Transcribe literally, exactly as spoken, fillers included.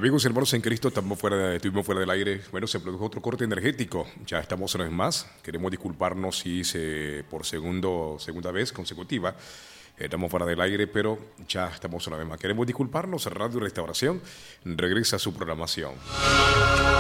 Amigos y hermanos en Cristo, estamos fuera de, estuvimos fuera del aire. Bueno, se produjo otro corte energético. Ya estamos una vez más. Queremos disculparnos si se, por segundo, segunda vez consecutiva estamos fuera del aire, pero ya estamos una vez más. Queremos disculparnos. Radio Restauración regresa a su programación.